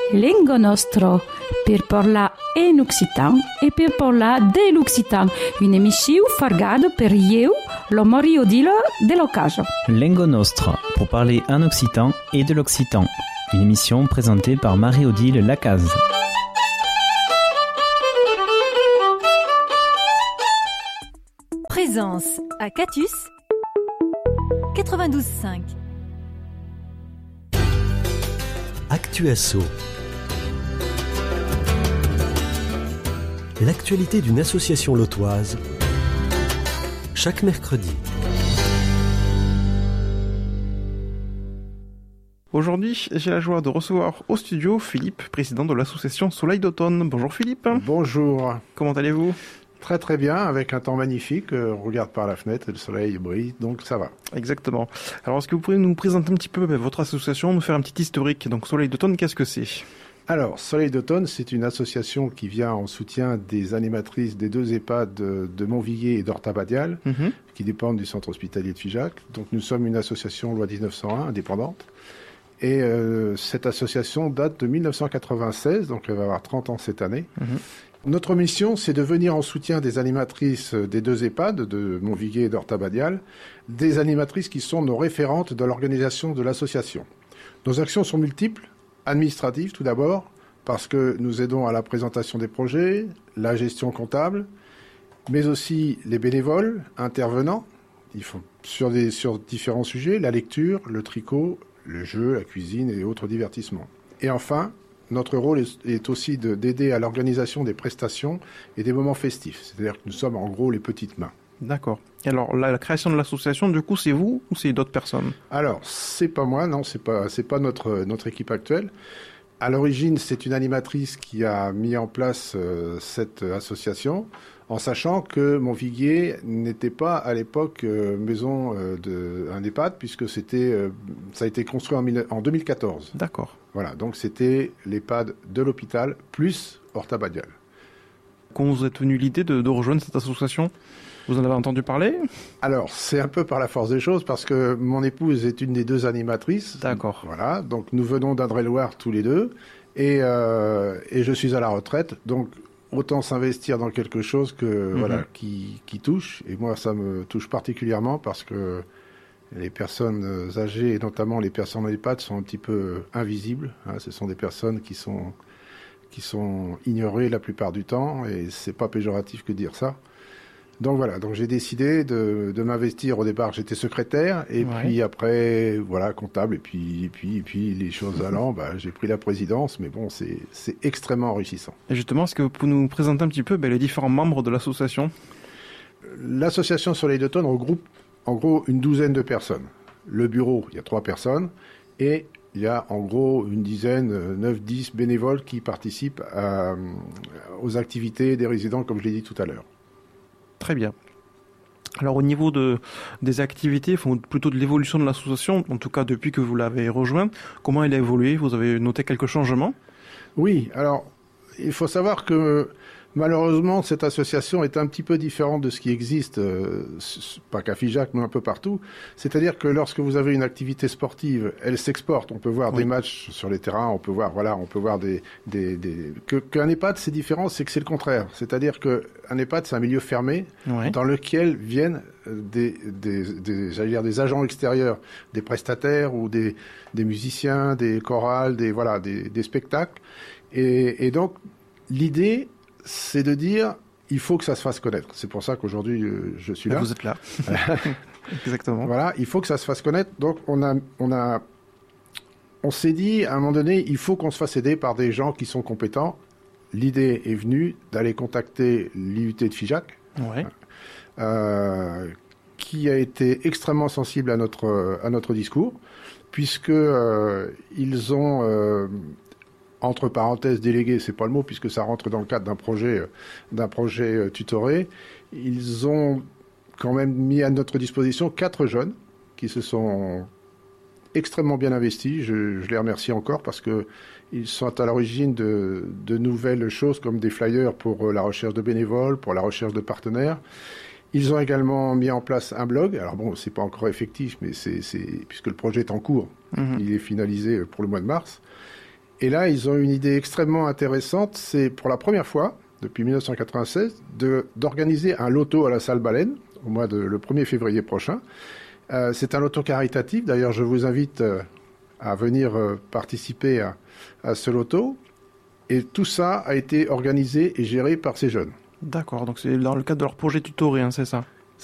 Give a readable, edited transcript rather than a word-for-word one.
Lingua Nostro, per parlar en occitan et per parlar de l'occitan. Une émission fargada per eu, lo Mario Dilo de l'Ocaso. Lingua Nostra, pour parler en occitan et de l'occitan. Une émission présentée par Marie-Odile Lacaze. Présence à Catus 92.5. Actuasso. L'actualité d'une association lotoise. Chaque mercredi. Aujourd'hui, j'ai la joie de recevoir au studio Philippe, président de l'association Soleil d'automne. Bonjour Philippe. Bonjour. Comment allez-vous ? Très très bien, avec un temps magnifique. On regarde par la fenêtre et le soleil brille, donc ça va. Exactement. Alors, est-ce que vous pouvez nous présenter un petit peu votre association, nous faire un petit historique ? Donc, Soleil d'automne, qu'est-ce que c'est ? Alors, Soleil d'automne, c'est une association qui vient en soutien des animatrices des deux EHPAD de Montviguier et d'Horta-Badial, qui dépendent du centre hospitalier de Figeac. Donc, nous sommes une association loi 1901, indépendante. Et cette association date de 1996, donc elle va avoir 30 ans cette année. Notre mission, c'est de venir en soutien des animatrices des deux EHPAD, de Montviguier et d'Horta-Badial, des animatrices qui sont nos référentes dans l'organisation de l'association. Nos actions sont multiples, administratives tout d'abord, parce que nous aidons à la présentation des projets, la gestion comptable, mais aussi les bénévoles intervenants, sur différents sujets, la lecture, le tricot, le jeu, la cuisine et autres divertissements. Et enfin, notre rôle est aussi d'aider à l'organisation des prestations et des moments festifs. C'est-à-dire que nous sommes en gros les petites mains. D'accord. Et alors, la création de l'association, du coup, c'est vous ou c'est d'autres personnes ? Alors, c'est pas moi, non, c'est pas notre équipe actuelle. À l'origine, c'est une animatrice qui a mis en place cette association, en sachant que Montviguier n'était pas à l'époque maison d'un EHPAD, puisque ça a été construit en 2014. D'accord. Voilà, donc c'était l'EHPAD de l'hôpital plus Horta-Badial. Quand vous êtes venu l'idée de rejoindre cette association, vous en avez entendu parler ? Alors, c'est un peu par la force des choses, parce que mon épouse est une des deux animatrices. D'accord. Voilà, donc nous venons d'Indre-et-Loire tous les deux, et je suis à la retraite, donc autant s'investir dans quelque chose que qui touche. Et moi, ça me touche particulièrement parce que les personnes âgées, et notamment les personnes en EHPAD, sont un petit peu invisibles. Ce sont des personnes qui sont ignorées la plupart du temps, et c'est pas péjoratif que de dire ça. Donc voilà, donc j'ai décidé de m'investir. Au départ, j'étais secrétaire, et puis après, voilà, comptable, et puis les choses allant, j'ai pris la présidence, mais bon, c'est extrêmement enrichissant. Et justement, est-ce que vous pouvez nous présenter un petit peu les différents membres de l'association ? L'association Soleil d'automne regroupe en gros une douzaine de personnes. Le bureau, il y a 3 personnes, et il y a en gros une dizaine, 9-10 bénévoles qui participent aux activités des résidents, comme je l'ai dit tout à l'heure. Très bien. Alors au niveau des activités, plutôt de l'évolution de l'association, en tout cas depuis que vous l'avez rejoint, comment elle a évolué ? Vous avez noté quelques changements ? Oui, alors il faut savoir que malheureusement cette association est un petit peu différente de ce qui existe, pas qu'à Figeac, mais un peu partout. C'est-à-dire que lorsque vous avez une activité sportive, elle s'exporte. On peut voir des matchs sur les terrains, on peut voir qu'un EHPAD c'est différent, c'est que c'est le contraire. C'est-à-dire qu'un EHPAD c'est un milieu fermé dans lequel viennent des agents extérieurs, des prestataires ou des musiciens, des chorales, des spectacles. Et donc l'idée, c'est de dire, il faut que ça se fasse connaître. C'est pour ça qu'aujourd'hui, je suis là. Vous êtes là. Exactement. Voilà, il faut que ça se fasse connaître. Donc, on s'est dit, à un moment donné, il faut qu'on se fasse aider par des gens qui sont compétents. L'idée est venue d'aller contacter l'IUT de Figeac, qui a été extrêmement sensible à notre discours, puisque ils ont... entre parenthèses délégués, c'est pas le mot puisque ça rentre dans le cadre d'un projet tutoré. Ils ont quand même mis à notre disposition 4 jeunes qui se sont extrêmement bien investis. Je les remercie encore parce que ils sont à l'origine de nouvelles choses comme des flyers pour la recherche de bénévoles, pour la recherche de partenaires. Ils ont également mis en place un blog. Alors bon, c'est pas encore effectif, mais puisque le projet est en cours, il est finalisé pour le mois de mars. Et là, ils ont une idée extrêmement intéressante. C'est pour la première fois, depuis 1996, d'organiser un loto à la Salle Baleine, le 1er février prochain. C'est un loto caritatif. D'ailleurs, je vous invite à venir participer à ce loto. Et tout ça a été organisé et géré par ces jeunes. D'accord, donc c'est dans le cadre de leur projet tutoré, hein, c'est ça?